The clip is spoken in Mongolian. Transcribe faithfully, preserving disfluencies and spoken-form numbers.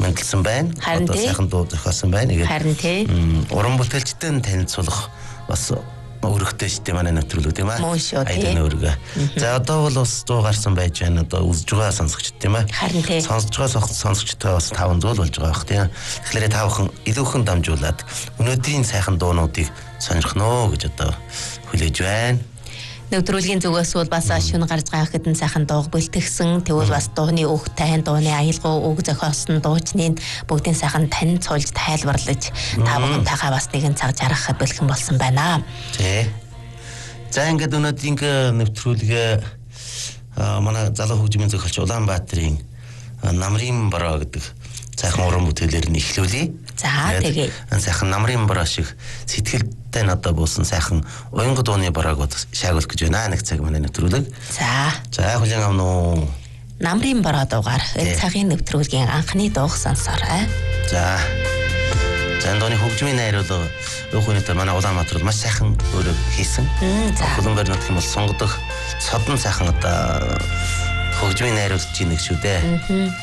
хөндлөсөн байна. Одоо сайхан дуу зохиосон байна. Харин тий. Уран бүтээлчтэй танилцуулах бас өргөтэй шүү дээ манай нэвтрүүлэг тийм ээ. Айдын өргө. За одоо бол бас дуу гарсан байж байна. Одоо үзэж байгаа сонсогчд тийм ээ. Харин тий. Сонсож байгаа сонсогчтой бас таван зуул болж байгаа бах тийм. Тэгэхээр тавхан илүүхэн дамжуулаад өнөөдрийн сайхан дуунуудыг сонирх нөө гэж одоо хүлээж байна. Нэвтрүүлгийн зүгээс бол бас шүн гарч байгаа хэдэн сайхан дууг бэлтгэсэн. Тэгвэл бас дууны үг тайн, дууны аялгау, үг зохиосон дуучныг бүгдийн сайхан тань цуулж тайлбарлаж та бүхэнтэйгээ бас нэгэн цаг жаргахад бэлхэн болсон байна. Тий. За ингээд өнөөдрийн нэвтрүүлгээ манай залуу хөгжмийн зохиолч Улаанбаатарын Намрын бороо гэдэг сайхан уран бүтээлээр нь эхлүүлье. За тэгээ. Сайхан Намрын бороо шиг сэтгэлтэй надад буусан сайхан уянга дууны бороог шаагуулах гэж байна. Нэг цаг манай нэвтрүүлэг. За. За хүлээн авна уу. Намрын бороо дуугаар цагийн нэвтрүүлгийн анхны дууг сонсоорой. За. За дууны хөгжмийн найруулга өөхөнөд манай Улаанбаатар маш сайхан өөрөө хийсэн. За. Улаанбаатар нутг юм бол сонгодог содон сайхан одоо хөгжмийн найруулагч нэг шүү дээ.